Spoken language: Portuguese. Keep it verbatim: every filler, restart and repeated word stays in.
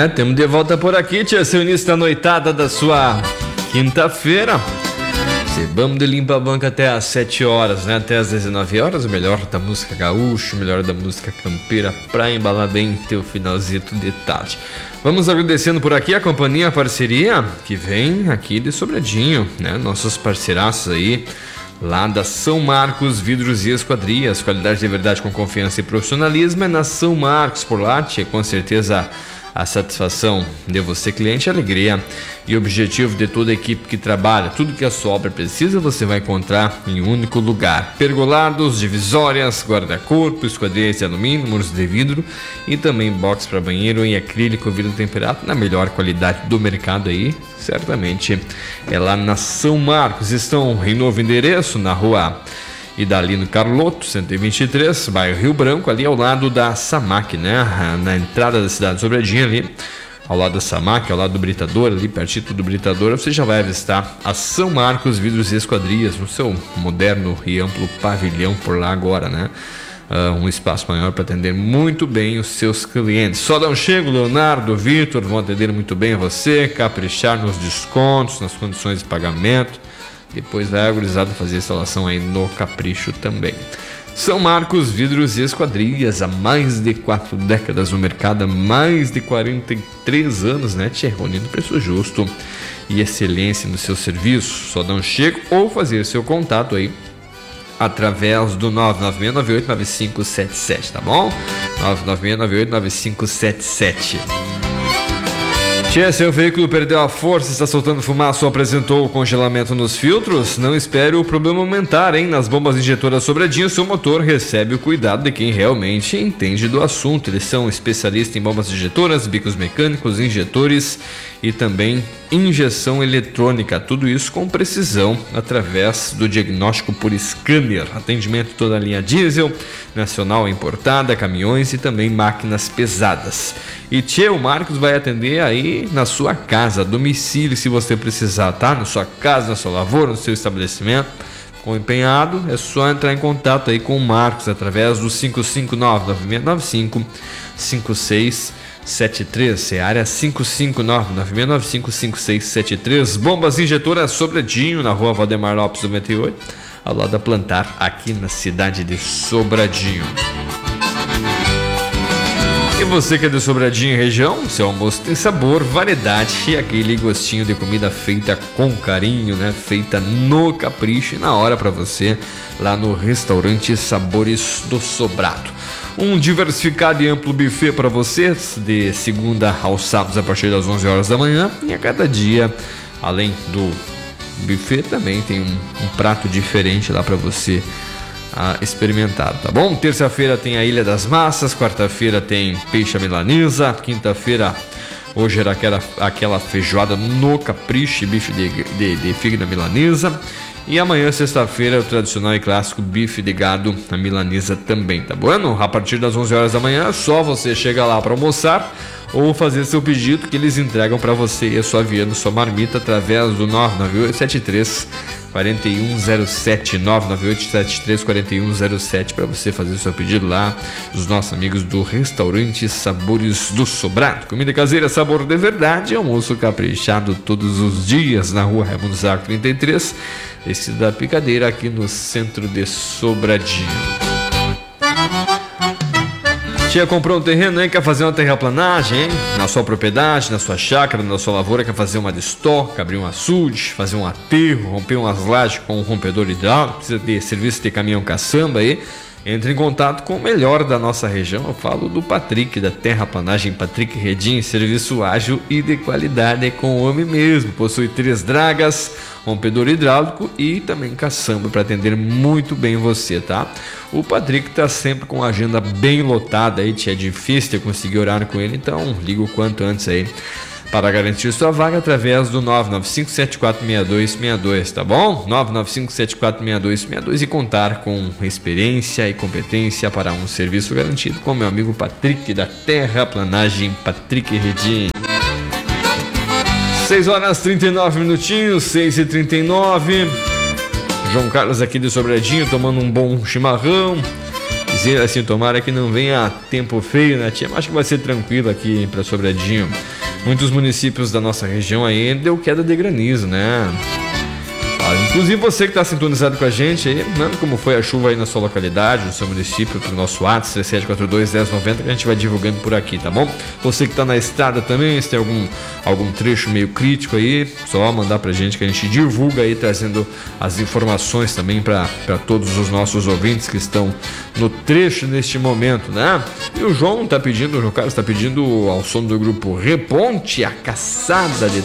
né? Temos de volta por aqui, tia, seu início da noitada da sua quinta-feira. Vamos de Limpa a Banca até às sete horas, né? Até às dezenove horas, o melhor da música gaúcha, o melhor da música campeira, pra embalar bem teu finalzito de tarde. Vamos agradecendo por aqui a companhia, a parceria que vem aqui de Sobradinho, né? Nossos parceiraços aí, lá da São Marcos Vidros e Esquadrias, qualidade de verdade com confiança e profissionalismo é na São Marcos. Por lá, tia, com certeza a satisfação de você, cliente, a alegria e objetivo de toda a equipe que trabalha. Tudo que a sua obra precisa você vai encontrar em um único lugar. Pergolados, divisórias, guarda-corpo, esquadrias de alumínio, muros de vidro e também box para banheiro em acrílico, vidro temperado na melhor qualidade do mercado aí. Certamente é lá na São Marcos. Estão em novo endereço na rua Idalino Carlotto, cento e vinte e três, bairro Rio Branco, ali ao lado da Samac, né? Na entrada da cidade de Sobradinho, ali ao lado da Samac, ao lado do Britador, ali pertinho do Britador, você já vai avistar a São Marcos Vidros e Esquadrias, no seu moderno e amplo pavilhão por lá agora, né? Uh, um espaço maior para atender muito bem os seus clientes. Só dá um chego, Leonardo, Vitor, vão atender muito bem a você, caprichar nos descontos, nas condições de pagamento. Depois vai a gurizada fazer a instalação aí no capricho também. São Marcos Vidros e Esquadrias, há mais de quatro décadas no mercado, há mais de quarenta e três anos, né? Tchê, reunindo preço justo e excelência no seu serviço. Só dá um chego ou fazer seu contato aí através do nove nove seis nove oito nove cinco sete sete, tá bom? nove nove seis nove oito nove cinco sete sete. Tchê, seu veículo perdeu a força, está soltando fumaça ou apresentou congelamento nos filtros? Não espere o problema aumentar, hein? Nas bombas injetoras Sobradinho, seu motor recebe o cuidado de quem realmente entende do assunto. Eles são especialistas em bombas injetoras, bicos mecânicos, injetores e também injeção eletrônica. Tudo isso com precisão através do diagnóstico por scanner. Atendimento toda a linha diesel, nacional importada, caminhões e também máquinas pesadas. E tchê, o Marcos vai atender aí na sua casa, domicílio, se você precisar, tá? Na sua casa, na sua lavoura, no seu estabelecimento. Com empenhado, é só entrar em contato aí com o Marcos através do cinco cinco nove nove seis nove cinco cinco seis sete três, é área cinco cinco nove nove seis nove cinco cinco seis sete três. Bombas injetoras Sobradinho, na rua Valdemar Lopes noventa e oito, ao lado da Plantar, aqui na cidade de Sobradinho. E você que é de Sobradinho e região, seu almoço tem sabor, variedade e aquele gostinho de comida feita com carinho, né? Feita no capricho e na hora para você, lá no restaurante Sabores do Sobrado. Um diversificado e amplo buffet para vocês, de segunda aos sábados a partir das onze horas da manhã. E a cada dia, além do buffet, também tem um, um prato diferente lá para você ah, experimentar, tá bom? Terça-feira tem a Ilha das Massas, quarta-feira tem peixe à milanesa, quinta-feira hoje era aquela, aquela feijoada no capricho, bife de, de, de fígado à milanesa. E amanhã, sexta-feira, o tradicional e clássico bife de gado na milanesa também, tá bom? A partir das onze horas da manhã, só você chega lá para almoçar ou fazer seu pedido que eles entregam para você e a sua vianda, sua marmita, através do nove nove oito sete três quatro um zero sete, nove nove oito sete três quatro um zero sete, para você fazer seu pedido lá dos nossos amigos do restaurante Sabores do Sobrado. Comida caseira, sabor de verdade, almoço caprichado todos os dias na rua Raimundo Zaco trinta e três, esse da Picadeira, aqui no centro de Sobradinho. Tia, comprou um terreno aí, quer fazer uma terraplanagem, hein? Na sua propriedade, na sua chácara, na sua lavoura, quer fazer uma destoca, abrir um açude, fazer um aterro, romper umas lajes com um rompedor hidráulico, precisa de serviço de caminhão caçamba aí. Entre em contato com o melhor da nossa região. Eu falo do Patrick, da Terraplanagem Patrick Redim, serviço ágil e de qualidade, é com o homem mesmo. Possui três dragas, rompedor hidráulico e também caçamba para atender muito bem você, tá? O Patrick tá sempre com a agenda bem lotada aí, é difícil de conseguir horário com ele, então liga o quanto antes aí para garantir sua vaga através do nove nove cinco sete quatro seis dois seis dois, tá bom? nove nove cinco sete quatro seis dois seis dois e contar com experiência e competência para um serviço garantido com meu amigo Patrick, da Terraplanagem Patrick Redim. seis horas e trinta e nove minutinhos, seis e trinta e nove. João Carlos aqui de Sobradinho tomando um bom chimarrão. Dizer assim, tomara que não venha tempo feio, né, tia? Acho que vai ser tranquilo aqui para Sobradinho. muitos municípios da nossa região aí deu queda de granizo, né? Inclusive você que está sintonizado com a gente aí, manda como foi a chuva aí na sua localidade, no seu município, pro nosso WhatsApp, sete quatro dois, um zero nove zero, que a gente vai divulgando por aqui, tá bom? Você que está na estrada também, se tem algum, algum trecho meio crítico aí, só mandar pra gente que a gente divulga aí, trazendo as informações também para todos os nossos ouvintes que estão no trecho neste momento, né? E o João tá pedindo, o João Carlos tá pedindo ao som do grupo Reponte, a caçada de